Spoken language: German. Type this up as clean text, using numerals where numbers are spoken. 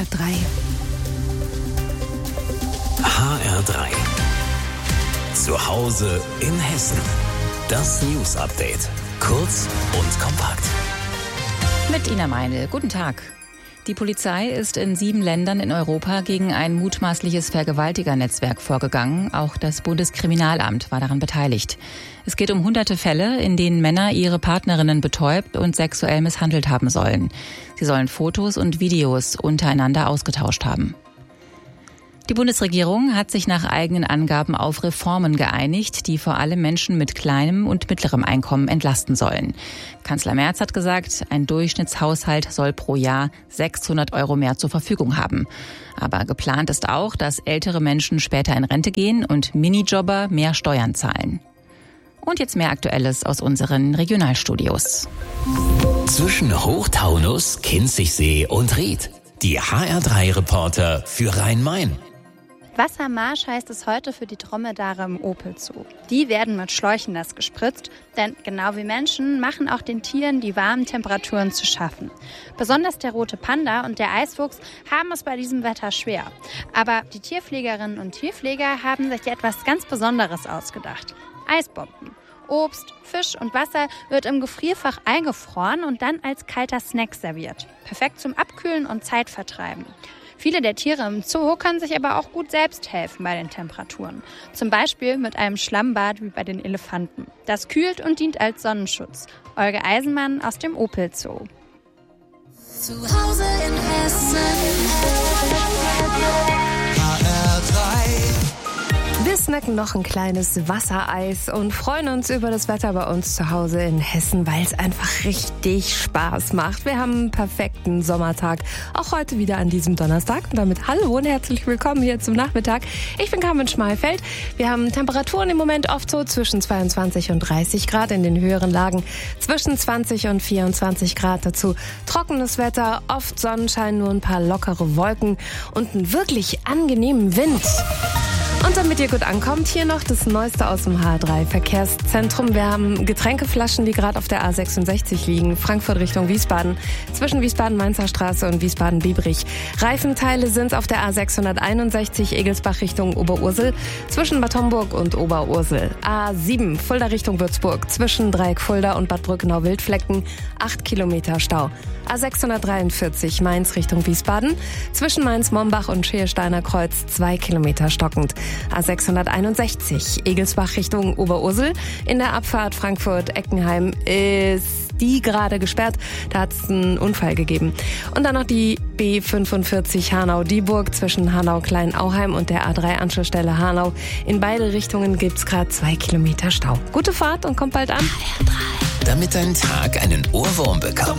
3:30. HR3. Zu Hause in Hessen. Das News-Update. Kurz und kompakt. Mit Ina Meinl. Guten Tag. Die Polizei ist in 7 Ländern in Europa gegen ein mutmaßliches Vergewaltigernetzwerk vorgegangen. Auch das Bundeskriminalamt war daran beteiligt. Es geht um hunderte Fälle, in denen Männer ihre Partnerinnen betäubt und sexuell misshandelt haben sollen. Sie sollen Fotos und Videos untereinander ausgetauscht haben. Die Bundesregierung hat sich nach eigenen Angaben auf Reformen geeinigt, die vor allem Menschen mit kleinem und mittlerem Einkommen entlasten sollen. Kanzler Merz hat gesagt, ein Durchschnittshaushalt soll pro Jahr 600 € mehr zur Verfügung haben. Aber geplant ist auch, dass ältere Menschen später in Rente gehen und Minijobber mehr Steuern zahlen. Und jetzt mehr Aktuelles aus unseren Regionalstudios. Zwischen Hochtaunus, Kinzigsee und Ried. Die HR3-Reporter für Rhein-Main. Wassermarsch heißt es heute für die Dromedare im Opel-Zoo. Die werden mit Schläuchen nass gespritzt, denn genau wie Menschen machen auch den Tieren die warmen Temperaturen zu schaffen. Besonders der rote Panda und der Eisfuchs haben es bei diesem Wetter schwer. Aber die Tierpflegerinnen und Tierpfleger haben sich etwas ganz Besonderes ausgedacht. Eisbomben. Obst, Fisch und Wasser wird im Gefrierfach eingefroren und dann als kalter Snack serviert. Perfekt zum Abkühlen und Zeitvertreiben. Viele der Tiere im Zoo können sich aber auch gut selbst helfen bei den Temperaturen. Zum Beispiel mit einem Schlammbad wie bei den Elefanten. Das kühlt und dient als Sonnenschutz. Olga Eisenmann aus dem Opel Zoo. Zu Hause in Hessen. HR3. Wir snacken noch ein kleines Wassereis und freuen uns über das Wetter bei uns zu Hause in Hessen, weil es einfach richtig Spaß macht. Wir haben einen perfekten Sommertag, auch heute wieder an diesem Donnerstag. Und damit hallo und herzlich willkommen hier zum Nachmittag. Ich bin Carmen Schmalfeld. Wir haben Temperaturen im Moment oft so zwischen 22 und 30 Grad in den höheren Lagen, zwischen 20 und 24 Grad dazu. Trockenes Wetter, oft Sonnenschein, nur ein paar lockere Wolken und einen wirklich angenehmen Wind. Und damit ihr gut ankommt, hier noch das Neueste aus dem HR3-Verkehrszentrum. Wir haben Getränkeflaschen, die gerade auf der A66 liegen, Frankfurt Richtung Wiesbaden, zwischen Wiesbaden-Mainzer Straße und Wiesbaden-Biebrich. Reifenteile sind auf der A661 Egelsbach Richtung Oberursel, zwischen Bad Homburg und Oberursel. A7 Fulda Richtung Würzburg, zwischen Dreieck Fulda und Bad Brückenau-Wildflecken, 8 Kilometer Stau. A643 Mainz Richtung Wiesbaden, zwischen Mainz-Mombach und Scheelsteiner Kreuz 2 Kilometer stockend. A661 Egelsbach Richtung Oberursel, in der Abfahrt Frankfurt-Eckenheim ist die gerade gesperrt, da hat es einen Unfall gegeben. Und dann noch die B45 Hanau-Dieburg zwischen Hanau-Kleinauheim und der A3-Anschlussstelle Hanau. In beide Richtungen gibt es gerade 2 Kilometer Stau. Gute Fahrt und kommt bald an. Damit dein Tag einen Ohrwurm bekommt.